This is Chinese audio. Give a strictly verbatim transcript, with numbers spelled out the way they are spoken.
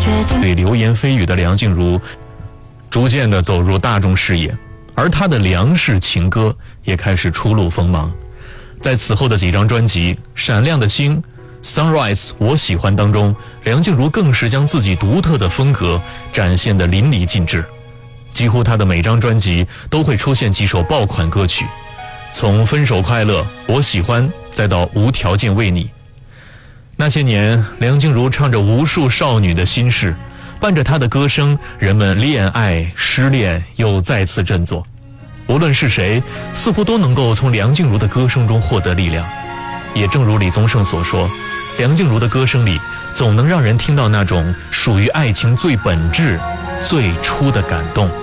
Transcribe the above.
对流言蜚语的梁静茹逐渐地走入大众视野，而她的梁氏情歌也开始初露锋芒。在此后的几张专辑《闪亮的星》、Sunrise 我喜欢当中，梁静茹更是将自己独特的风格展现得淋漓尽致。几乎她的每张专辑都会出现几首爆款歌曲，从分手快乐、我喜欢再到无条件为你。那些年，梁静茹唱着无数少女的心事，伴着她的歌声，人们恋爱、失恋又再次振作。无论是谁，似乎都能够从梁静茹的歌声中获得力量。也正如李宗盛所说，梁静茹的歌声里总能让人听到那种属于爱情最本质、最初的感动。